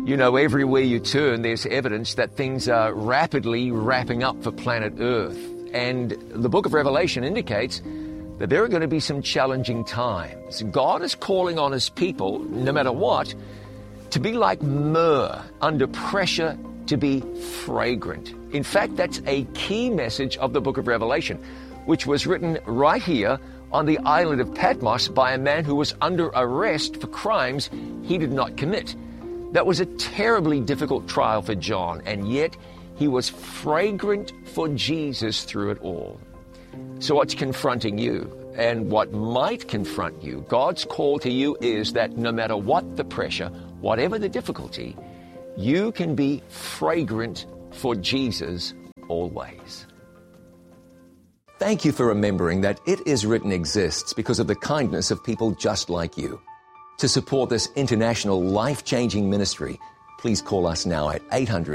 You know, everywhere you turn, there's evidence that things are rapidly wrapping up for planet Earth. And the book of Revelation indicates that there are going to be some challenging times. God is calling on his people, no matter what, to be like myrrh, under pressure, to be fragrant. In fact, that's a key message of the book of Revelation, which was written right here on the island of Patmos by a man who was under arrest for crimes he did not commit. That was a terribly difficult trial for John, and yet he was fragrant for Jesus through it all. So what's confronting you, and what might confront you? God's call to you is that no matter what the pressure, whatever the difficulty, you can be fragrant for Jesus always. Thank you for remembering that It Is Written exists because of the kindness of people just like you. To support this international life-changing ministry, please call us now at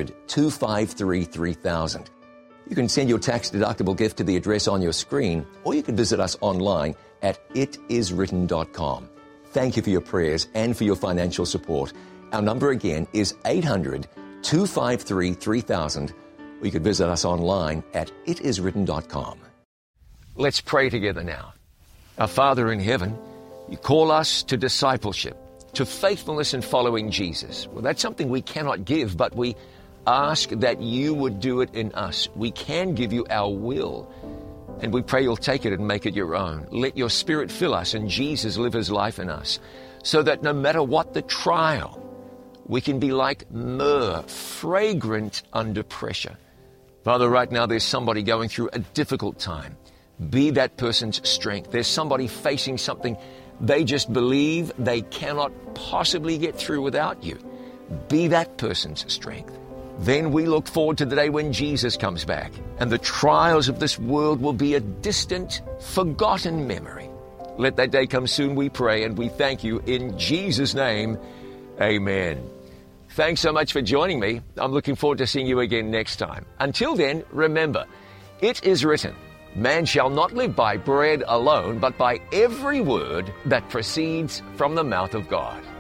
800-253-3000. You can send your tax-deductible gift to the address on your screen, or you can visit us online at itiswritten.com. Thank you for your prayers and for your financial support. Our number again is 800-253-3000, or you can visit us online at itiswritten.com. Let's pray together now. Our Father in heaven, you call us to discipleship, to faithfulness in following Jesus. Well, that's something we cannot give, but we ask that you would do it in us. We can give you our will, and we pray you'll take it and make it your own. Let your Spirit fill us and Jesus live his life in us, so that no matter what the trial, we can be like myrrh, fragrant under pressure. Father, right now there's somebody going through a difficult time. Be that person's strength. There's somebody facing something they just believe they cannot possibly get through without you. Be that person's strength. Then we look forward to the day when Jesus comes back, and the trials of this world will be a distant, forgotten memory. Let that day come soon, we pray, and we thank you in Jesus' name. Amen. Thanks so much for joining me. I'm looking forward to seeing you again next time. Until then, remember, it is written, man shall not live by bread alone, but by every word that proceeds from the mouth of God.